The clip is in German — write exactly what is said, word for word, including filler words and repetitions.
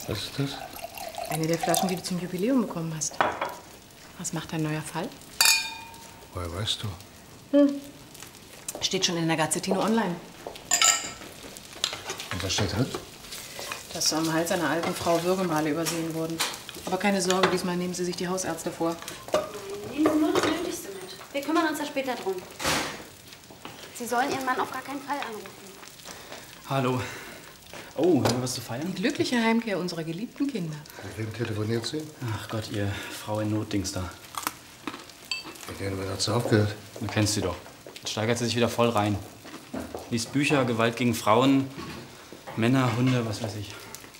Was ist das? Eine der Flaschen, die du zum Jubiläum bekommen hast. Was macht dein neuer Fall? Woher weißt du? Hm. Steht schon in der Gazzettino Online. Und was steht drin? Dass am Hals einer alten Frau Würgemale übersehen wurden. Aber keine Sorge, diesmal nehmen Sie sich die Hausärzte vor. Nehmen Sie nur das Nötigste mit. Wir kümmern uns da später drum. Sie sollen Ihren Mann auf gar keinen Fall anrufen. Hallo. Oh, haben wir was zu feiern? Die glückliche Heimkehr unserer geliebten Kinder. Mit wem telefoniert sie? Ach Gott, ihr Frau in Not-Dings da. Mit denen hat sie aufgehört. Du kennst sie doch. Jetzt steigert sie sich wieder voll rein. Liest Bücher, Gewalt gegen Frauen, Männer, Hunde, was weiß ich.